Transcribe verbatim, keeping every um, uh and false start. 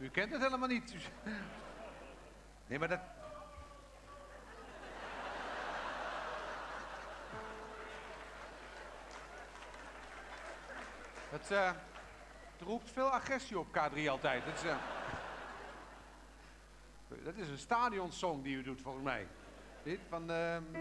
U kent het helemaal niet. Nee, maar dat... Het, uh, het roept veel agressie op K drie altijd. Het is, uh... dat is een stadionsong die u doet, volgens mij. Dit van... Uh...